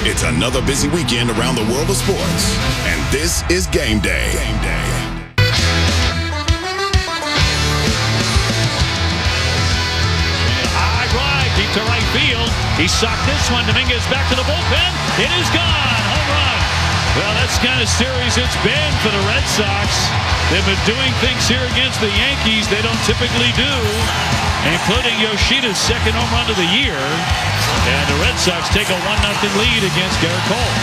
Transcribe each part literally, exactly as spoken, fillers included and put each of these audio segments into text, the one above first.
It's another busy weekend around the world of sports, and this is Game Day. Game Day. High drive, deep to right field. He socked this one. Dominguez back to the bullpen. It is gone. Home run. Well, that's the kind of series it's been for the Red Sox. They've been doing things here against the Yankees they don't typically do, including Yoshida's second home run of the year. And the Red Sox take a one nothing lead against Garrett Cole.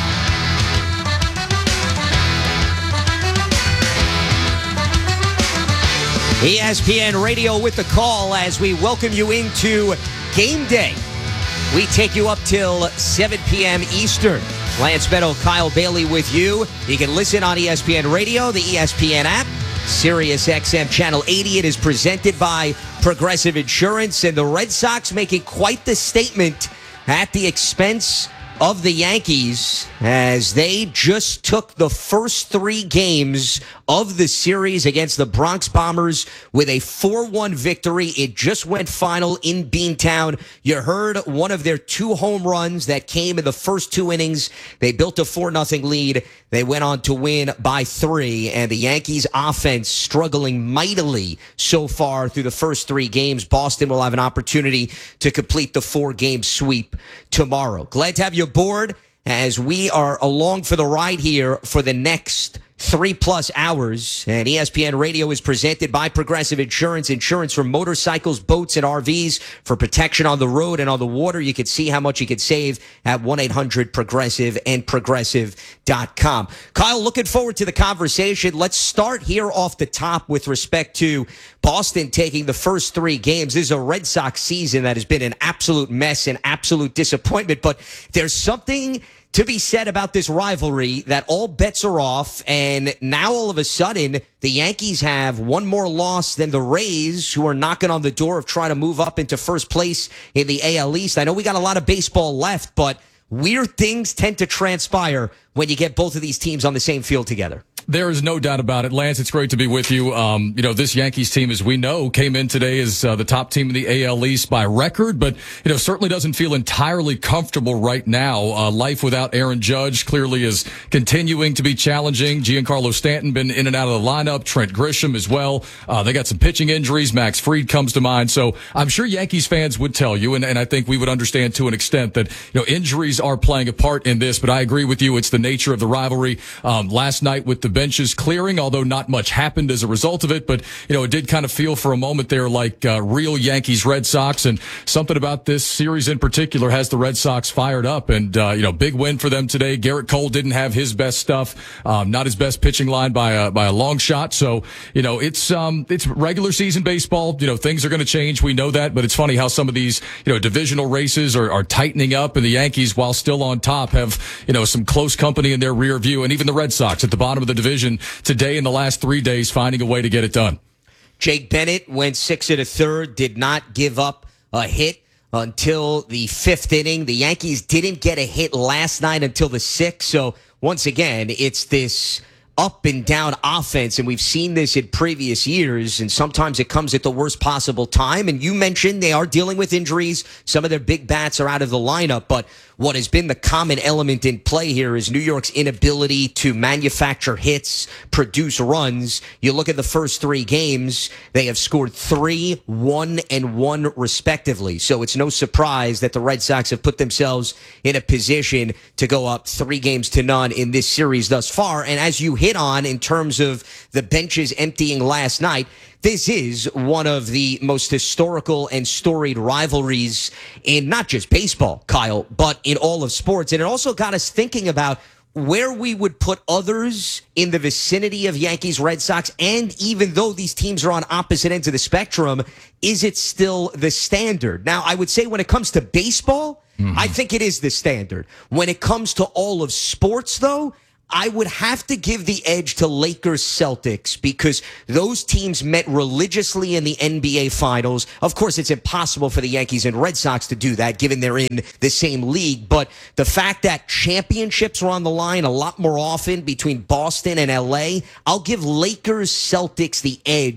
E S P N Radio with the call as we welcome you into Game Day. We take you up till seven p.m. Eastern. Lance Meadow, Kyle Bailey with you. You can listen on E S P N Radio, the E S P N app, Sirius X M Channel eighty. It is presented by Progressive Insurance, and the Red Sox making quite the statement at the expense of the Yankees as they just took the first three games of the series against the Bronx Bombers with a four one victory. It just went final in Beantown. You heard one of their two home runs that came in the first two innings. They built a four nothing lead. They went on to win by three, and the Yankees offense struggling mightily so far through the first three games. Boston will have an opportunity to complete the four-game sweep tomorrow. Glad to have you aboard as we are along for the ride here for the next three-plus hours. And E S P N Radio is presented by Progressive Insurance. Insurance for motorcycles, boats, and R Vs for protection on the road and on the water. You can see how much you could save at one eight hundred progressive and progressive dot com. Kyle, looking forward to the conversation. Let's start here off the top with respect to Boston taking the first three games. This is a Red Sox season that has been an absolute mess, an absolute disappointment. But there's something to be said about this rivalry that all bets are off, and now all of a sudden the Yankees have one more loss than the Rays, who are knocking on the door of trying to move up into first place in the A L East. I know we got a lot of baseball left, but weird things tend to transpire when you get both of these teams on the same field together. There is no doubt about it. Lance, it's great to be with you. Um, you know, this Yankees team, as we know, came in today as uh, the top team in the A L East by record, but, you know, certainly doesn't feel entirely comfortable right now. Uh, life without Aaron Judge clearly is continuing to be challenging. Giancarlo Stanton been in and out of the lineup. Trent Grisham as well. Uh, they got some pitching injuries. Max Fried comes to mind. So I'm sure Yankees fans would tell you, and, and I think we would understand to an extent that, you know, injuries are playing a part in this, but I agree with you. It's the nature of the rivalry. Um, last night with the benches clearing, although not much happened as a result of it. But, you know, it did kind of feel for a moment there like uh, real Yankees Red Sox, and something about this series in particular has the Red Sox fired up. And, uh, you know, big win for them today. Garrett Cole didn't have his best stuff, um, not his best pitching line by a, by a long shot. So, you know, it's, um, it's regular season baseball. You know, things are going to change. We know that, but it's funny how some of these, you know, divisional races are, are tightening up, and the Yankees, while still on top, have, you know, some close company in their rear view, and even the Red Sox at the bottom of the division today in the last three days finding a way to get it done. Jake Bennett went six and a third, did not give up a hit until the fifth inning. The Yankees didn't get a hit last night until the sixth. So once again, it's this up and down offense, and we've seen this in previous years, and sometimes it comes at the worst possible time. And you mentioned they are dealing with injuries. Some of their big bats are out of the lineup, but what has been the common element in play here is New York's inability to manufacture hits, produce runs. You look at the first three games, they have scored three, one, and one respectively. So it's no surprise that the Red Sox have put themselves in a position to go up three games to none in this series thus far. And as you hit on in terms of the benches emptying last night, this is one of the most historical and storied rivalries in not just baseball, Kyle, but in all of sports. And it also got us thinking about where we would put others in the vicinity of Yankees, Red Sox, and even though these teams are on opposite ends of the spectrum, is it still the standard? Now, I would say when it comes to baseball, mm-hmm. I think it is the standard. When it comes to all of sports, though, I would have to give the edge to Lakers Celtics because those teams met religiously in the N B A Finals. Of course, it's impossible for the Yankees and Red Sox to do that given they're in the same league. But the fact that championships are on the line a lot more often between Boston and L A, I'll give Lakers Celtics the edge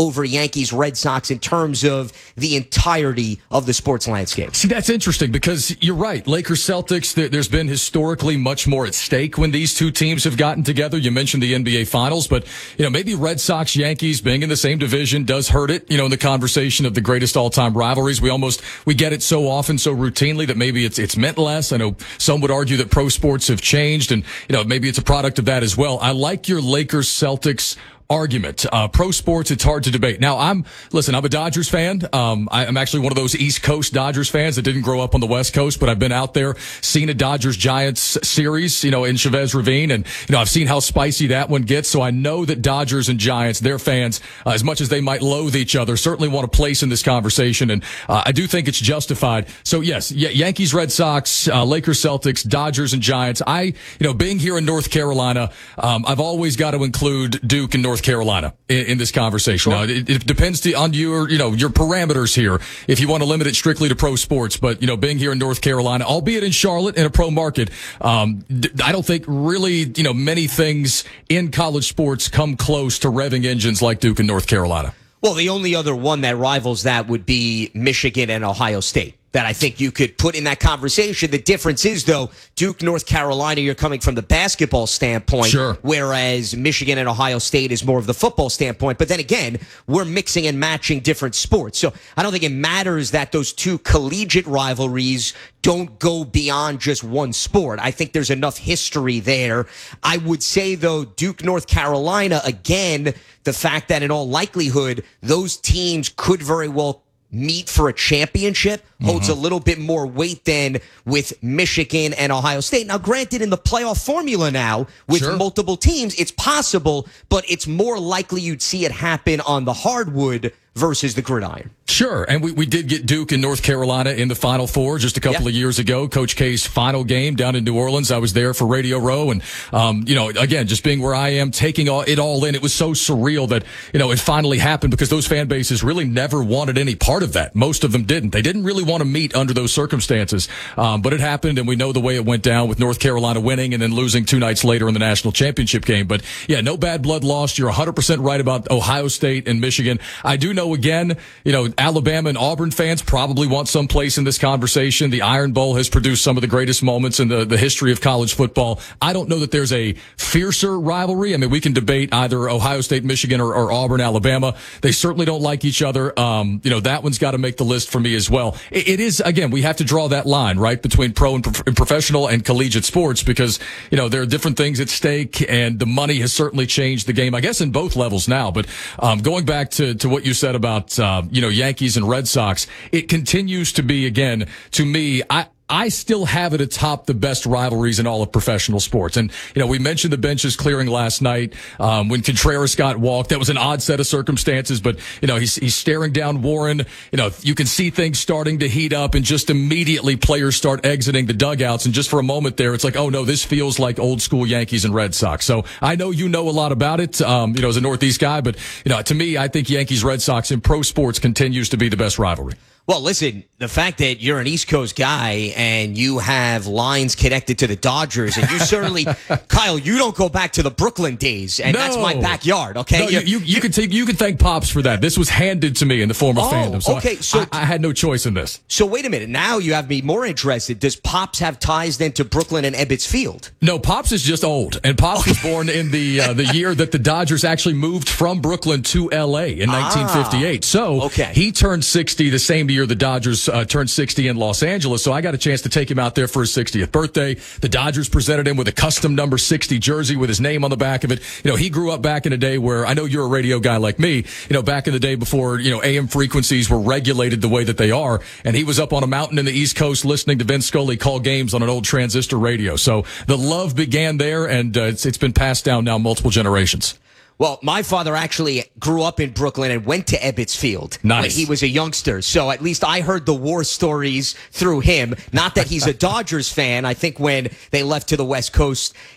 over Yankees Red Sox in terms of the entirety of the sports landscape. See, that's interesting because you're right. Lakers Celtics, there, there's been historically much more at stake when these two teams have gotten together. You mentioned the N B A Finals, but, you know, maybe Red Sox Yankees being in the same division does hurt it, you know, in the conversation of the greatest all-time rivalries. We almost, we get it so often, so routinely that maybe it's, it's meant less. I know some would argue that pro sports have changed and, you know, maybe it's a product of that as well. I like your Lakers Celtics argument. Uh, pro sports, it's hard to debate. Now, I'm, listen, I'm a Dodgers fan. Um, I, I'm actually one of those East Coast Dodgers fans that didn't grow up on the West Coast, but I've been out there, seen a Dodgers Giants series, you know, in Chavez Ravine. And, you know, I've seen how spicy that one gets. So I know that Dodgers and Giants, their fans, uh, as much as they might loathe each other, certainly want a place in this conversation. And, uh, I do think it's justified. So yes, y- Yankees, Red Sox, uh, Lakers, Celtics, Dodgers and Giants. I, you know, being here in North Carolina, um, I've always got to include Duke and North Carolina in, in this conversation. Sure. Now, it, it depends to, on your, you know, your parameters here. If you want to limit it strictly to pro sports, but you know, being here in North Carolina, albeit in Charlotte in a pro market, um, d- I don't think really, you know, many things in college sports come close to revving engines like Duke and North Carolina. Well, the only other one that rivals that would be Michigan and Ohio State, that I think you could put in that conversation. The difference is, though, Duke, North Carolina, you're coming from the basketball standpoint, sure, whereas Michigan and Ohio State is more of the football standpoint. But then again, we're mixing and matching different sports. So I don't think it matters that those two collegiate rivalries don't go beyond just one sport. I think there's enough history there. I would say, though, Duke, North Carolina, again, the fact that in all likelihood, those teams could very well meet for a championship holds mm-hmm. a little bit more weight than with Michigan and Ohio State. Now, granted, in the playoff formula now, with sure. multiple teams, it's possible, but it's more likely you'd see it happen on the hardwood versus the gridiron. Sure, and we, we did get Duke and North Carolina in the Final Four just a couple yeah. of years ago. Coach K's final game down in New Orleans. I was there for Radio Row, and um, you know, again, just being where I am, taking all, it all in. It was so surreal that you know it finally happened because those fan bases really never wanted any part of that. Most of them didn't. They didn't really want to meet under those circumstances, um, but it happened, and we know the way it went down with North Carolina winning and then losing two nights later in the national championship game. But yeah, no bad blood lost. You're one hundred percent right about Ohio State and Michigan. I do know again. You know, Alabama and Auburn fans probably want some place in this conversation. The Iron Bowl has produced some of the greatest moments in the, the history of college football. I don't know that there's a fiercer rivalry. I mean, we can debate either Ohio State, Michigan, or, or Auburn, Alabama. They certainly don't like each other. Um, you know, that one's got to make the list for me as well. It, it is, again, we have to draw that line, right, between pro and, pro- and professional and collegiate sports because, you know, there are different things at stake and the money has certainly changed the game, I guess, in both levels now. But um, going back to, to what you said about Uh, you know, Yankees and Red Sox, it continues to be, again, to me, I, I still have it atop the best rivalries in all of professional sports. And, you know, we mentioned the benches clearing last night, um, when Contreras got walked. That was an odd set of circumstances, but, you know, he's, he's staring down Warren. You know, you can see things starting to heat up and just immediately players start exiting the dugouts. And just for a moment there, it's like, oh no, this feels like old school Yankees and Red Sox. So I know you know a lot about it, um, you know, as a Northeast guy, but, you know, to me, I think Yankees Red Sox in pro sports continues to be the best rivalry. Well, listen, the fact that you're an East Coast guy and you have lines connected to the Dodgers, and you certainly, Kyle, you don't go back to the Brooklyn days, and no. that's my backyard, okay? No, you, you, you, can take, you can thank Pops for that. This was handed to me in the form of oh, fandom, so, okay, so I, I had no choice in this. So wait a minute. Now you have me more interested. Does Pops have ties then to Brooklyn and Ebbets Field? No, Pops is just old, and Pops was born in the uh, the year that the Dodgers actually moved from Brooklyn to L A in nineteen fifty-eight. Ah, so okay. he turned sixty the same year the Dodgers uh, turned sixty in Los Angeles. So I got a chance to take him out there for his sixtieth birthday. The Dodgers presented him with a custom number sixty jersey with his name on the back of it. You know, he grew up back in a day where, I know you're a radio guy like me, you know, back in the day before, you know, A M frequencies were regulated the way that they are. And he was up on a mountain in the East Coast listening to Vince Scully call games on an old transistor radio. So the love began there, and uh, it's, it's been passed down now multiple generations. Well, my father actually grew up in Brooklyn and went to Ebbets Field nice. when he was a youngster. So at least I heard the war stories through him. Not that he's a Dodgers fan. I think when they left to the West Coast, it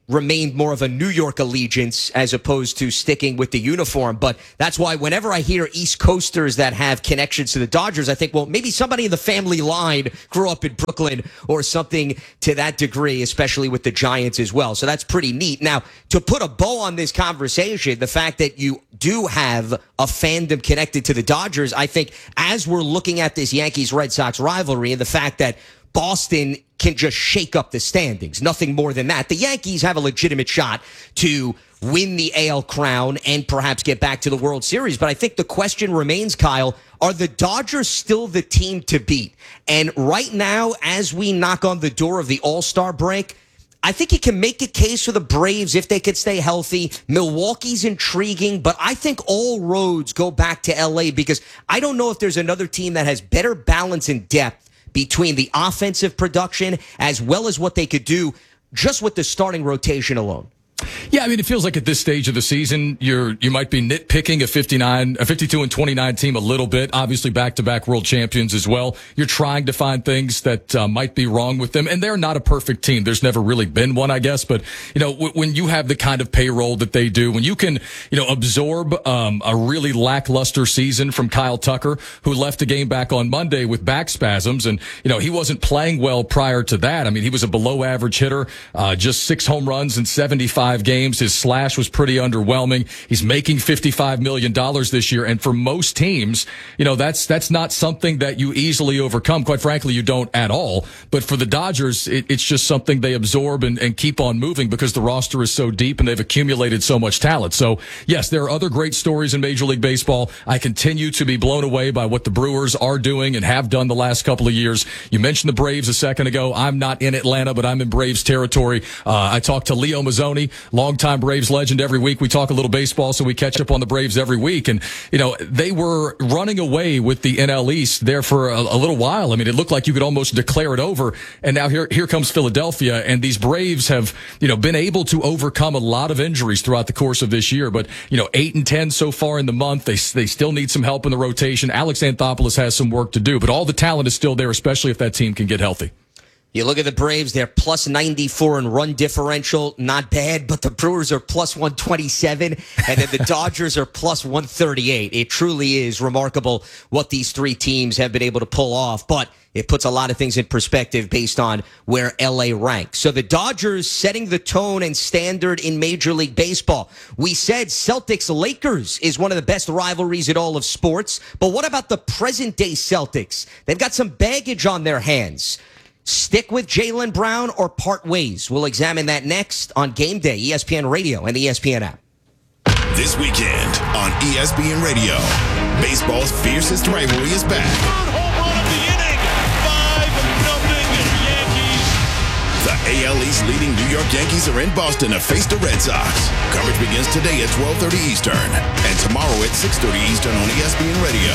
remained more of a New York allegiance as opposed to sticking with the uniform. But that's why whenever I hear East Coasters that have connections to the Dodgers, I think, well, maybe somebody in the family line grew up in Brooklyn or something to that degree, especially with the Giants as well. So that's pretty neat. Now, to put a bow on this conversation, the fact that you do have a fandom connected to the Dodgers, I think as we're looking at this Yankees-Red Sox rivalry and the fact that Boston can just shake up the standings. Nothing more than that. The Yankees have a legitimate shot to win the A L crown and perhaps get back to the World Series. But I think the question remains, Kyle, are the Dodgers still the team to beat? And right now, as we knock on the door of the All-Star break, I think you can make a case for the Braves if they could stay healthy. Milwaukee's intriguing, but I think all roads go back to L A because I don't know if there's another team that has better balance and depth between the offensive production as well as what they could do just with the starting rotation alone. Yeah, I mean, it feels like at this stage of the season, you're you might be nitpicking a fifty-nine, a fifty-two and twenty-nine team a little bit. Obviously, back-to-back world champions as well. You're trying to find things that uh, might be wrong with them, and they're not a perfect team. There's never really been one, I guess. But you know, w- when you have the kind of payroll that they do, when you can, you know, absorb um, a really lackluster season from Kyle Tucker, who left a game back on Monday with back spasms, and you know he wasn't playing well prior to that. I mean, he was a below-average hitter, uh, just six home runs in seventy-five games. His slash was pretty underwhelming. He's making fifty-five million dollars this year. And for most teams, you know, that's, that's not something that you easily overcome. Quite frankly, you don't at all. But for the Dodgers, it, it's just something they absorb and, and keep on moving because the roster is so deep and they've accumulated so much talent. So yes, there are other great stories in Major League Baseball. I continue to be blown away by what the Brewers are doing and have done the last couple of years. You mentioned the Braves a second ago. I'm not in Atlanta, but I'm in Braves territory. Uh, I talked to Leo Mazzoni, longtime Braves legend. Every week we talk a little baseball, so we catch up on the Braves every week. And, you know, they were running away with the N L East there for a, a little while. I mean, it looked like you could almost declare it over. And now here, here comes Philadelphia. And these Braves have, you know, been able to overcome a lot of injuries throughout the course of this year. But, you know, eight and ten so far in the month. They, they still need some help in the rotation. Alex Anthopoulos has some work to do, but all the talent is still there, especially if that team can get healthy. You look at the Braves, they're plus ninety-four in run differential. Not bad, but the Brewers are plus one twenty-seven, and then the Dodgers are plus one thirty-eight. It truly is remarkable what these three teams have been able to pull off, but it puts a lot of things in perspective based on where L A ranks. So the Dodgers setting the tone and standard in Major League Baseball. We said Celtics-Lakers is one of the best rivalries in all of sports, but what about the present-day Celtics? They've got some baggage on their hands. Stick with Jaylen Brown or part ways? We'll examine that next on Game Day, E S P N Radio and the E S P N app. This weekend on E S P N Radio, baseball's fiercest rivalry is back. Third home run of the inning. five nothing Yankees. The A L East leading New York Yankees are in Boston to face the Red Sox. Coverage begins today at twelve thirty Eastern and tomorrow at six thirty Eastern on E S P N Radio.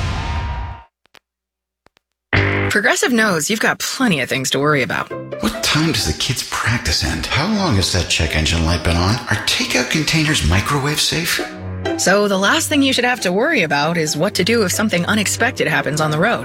Progressive knows you've got plenty of things to worry about. What time does the kids' practice end? How long has that check engine light been on? Are takeout containers microwave safe? So the last thing you should have to worry about is what to do if something unexpected happens on the road.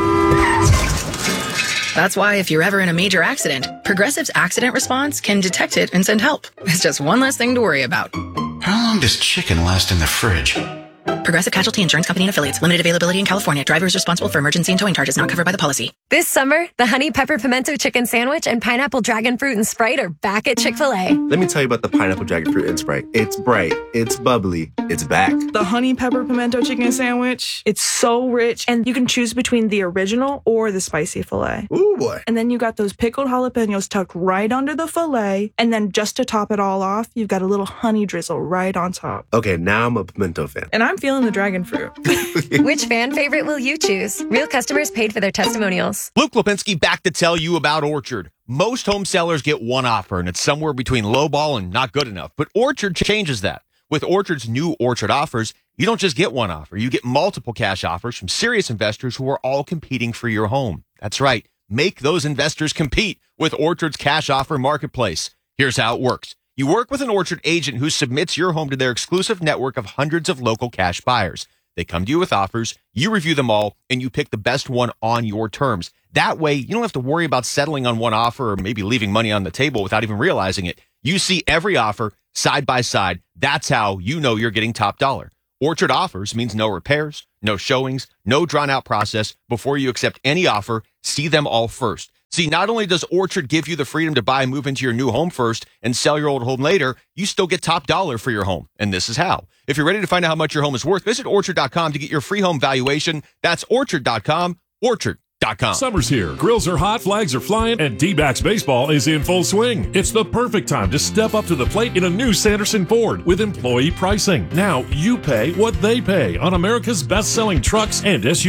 That's why if you're ever in a major accident, Progressive's accident response can detect it and send help. It's just one less thing to worry about. How long does chicken last in the fridge? Progressive Casualty Insurance Company and Affiliates. Limited availability in California. Driver is responsible for emergency and towing charges not covered by the policy. This summer, the Honey Pepper Pimento Chicken Sandwich and Pineapple Dragon Fruit and Sprite are back at Chick-fil-A. Let me tell you about the Pineapple Dragon Fruit and Sprite. It's bright, it's bubbly, it's back. The Honey Pepper Pimento Chicken Sandwich, it's so rich, and you can choose between the original or the spicy filet. Ooh, boy. And then you got those pickled jalapenos tucked right under the filet, and then just to top it all off, you've got a little honey drizzle right on top. Okay, now I'm a pimento fan. And I'm feeling the dragon fruit. Which fan favorite will you choose? Real customers paid for their testimonials. Luke Lipinski back to tell you about Orchard. Most home sellers get one offer, and it's somewhere between lowball and not good enough. But Orchard changes that. With Orchard's new Orchard offers, you don't just get one offer. You get multiple cash offers from serious investors who are all competing for your home. That's right. Make those investors compete with Orchard's cash offer marketplace. Here's how it works. You work with an Orchard agent who submits your home to their exclusive network of hundreds of local cash buyers. They come to you with offers, you review them all, and you pick the best one on your terms. That way, you don't have to worry about settling on one offer or maybe leaving money on the table without even realizing it. You see every offer side by side. That's how you know you're getting top dollar. Orchard Offers means no repairs, no showings, no drawn-out process. Before you accept any offer, see them all first. See, not only does Orchard give you the freedom to buy and move into your new home first and sell your old home later, you still get top dollar for your home. And this is how. If you're ready to find out how much your home is worth, visit orchard dot com to get your free home valuation. That's orchard dot com, orchard dot com. Summer's here. Grills are hot, flags are flying, and D-backs baseball is in full swing. It's the perfect time to step up to the plate in a new Sanderson Ford with employee pricing. Now you pay what they pay on America's best-selling trucks and S U Vs.